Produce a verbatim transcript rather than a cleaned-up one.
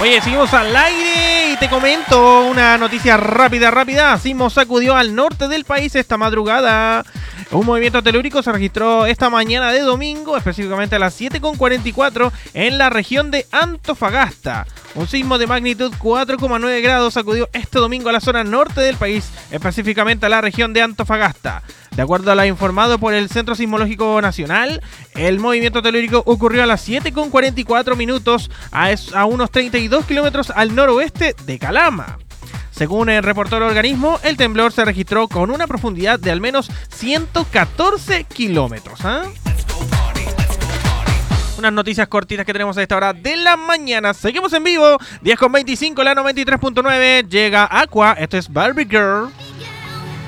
Oye, seguimos al aire y te comento una noticia rápida, rápida. Sismo sacudió al norte del país esta madrugada. Un movimiento telúrico se registró esta mañana de domingo, específicamente a las siete con cuarenta y cuatro, en la región de Antofagasta. Un sismo de magnitud cuatro coma nueve grados sacudió este domingo a la zona norte del país, específicamente a la región de Antofagasta. De acuerdo a lo informado por el Centro Sismológico Nacional, el movimiento telúrico ocurrió a las siete con cuarenta y cuatro minutos a, es, a unos treinta y dos kilómetros al noroeste de Calama. Según el reportó el organismo, el temblor se registró con una profundidad de al menos ciento catorce kilómetros. ¿eh? Unas noticias cortitas que tenemos a esta hora de la mañana. Seguimos en vivo, diez con veinticinco, la noventa y tres punto nueve. Llega Aqua, esto es Barbie Girl.